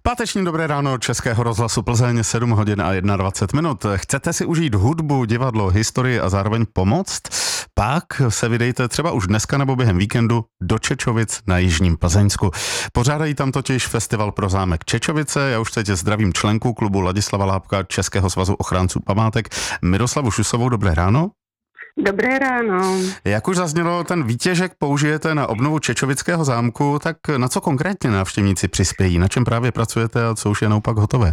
Páteční dobré ráno Českého rozhlasu Plzeň, 7 hodin a 21 minut. Chcete si užít hudbu, divadlo, historii a zároveň pomoct? Pak se vydejte třeba už dneska nebo během víkendu do Čečovic na jižním Plzeňsku. Pořádají tam totiž festival pro zámek Čečovice. Já už teď zdravím členku klubu Ladislava Lápka Českého svazu ochránců památek Miroslavu Šusovou. Dobré ráno. Dobré ráno. Jak už zaznělo, ten výtěžek použijete na obnovu Čečovického zámku, tak na co konkrétně návštěvníci přispějí? Na čem právě pracujete a co už je naopak hotové?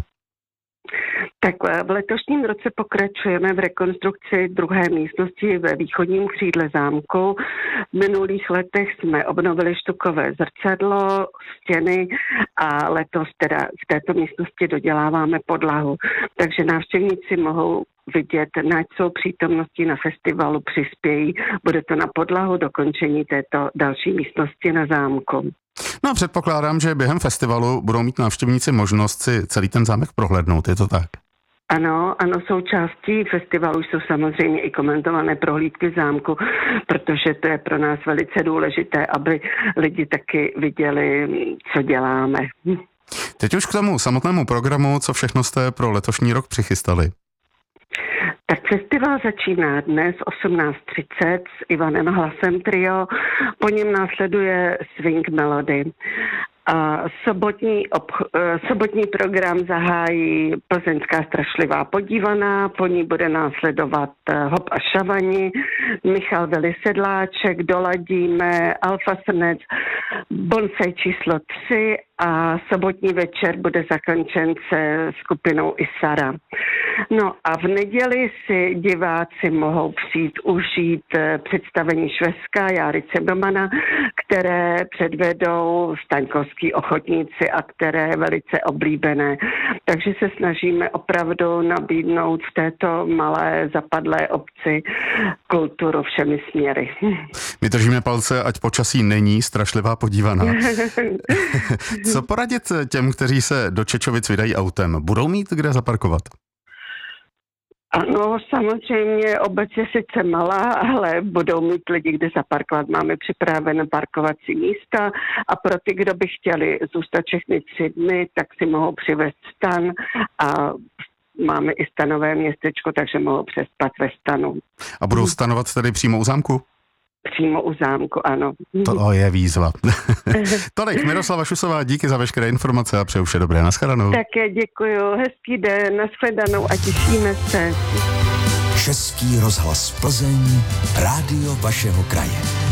Tak v letošním roce pokračujeme v rekonstrukci druhé místnosti ve východním křídle zámku. V minulých letech jsme obnovili štukové zrcadlo, stěny a letos teda v této místnosti doděláváme podlahu. Takže návštěvníci mohou vidět, na co přítomnosti na festivalu přispějí. Bude to na podlahu dokončení této další místnosti na zámku. No a předpokládám, že během festivalu budou mít návštěvníci možnost si celý ten zámek prohlédnout, je to tak? Ano, součástí festivalu jsou samozřejmě i komentované prohlídky zámku, protože to je pro nás velice důležité, aby lidi taky viděli, co děláme. Teď už k tomu samotnému programu, co všechno jste pro letošní rok přichystali. Tak festival začíná dnes 18:30 s Ivanem Hlasem trio, po něm následuje Swing Melody. A sobotní program zahájí Plzeňská strašlivá podívaná, po ní bude následovat Hop a šavani, Michal Veli Sedláček, Doladíme, Alfa Srnec, Bonsai číslo 3 a sobotní večer bude zakončen se skupinou Isara. No a v neděli si diváci mohou přijít užít představení Švestka Járy Cimrmana, které předvedou staňkovský ochotníci a které je velice oblíbené. Takže se snažíme opravdu nabídnout v této malé zapadlé obci kulturu všemi směry. My držíme palce, ať počasí není strašlivá podívaná. Co poradit těm, kteří se do Čečovic vydají autem? Budou mít kde zaparkovat? Ano, samozřejmě obec je sice malá, ale budou mít lidi kde zaparkovat. Máme připravené parkovací místa a pro ty, kdo by chtěli zůstat všechny 3 dny, tak si mohou přivést stan a máme i stanové městečko, takže mohou přespat ve stanu. A budou stanovat tedy přímo u zámku? Přímo u zámku, ano. To je výzva. Tolik, Miroslava Šusová, díky za veškeré informace a přeju vše dobré. Naschledanou. Také děkuju, hezký den, naschledanou a těšíme se. Český rozhlas Plzeň, rádio vašeho kraje.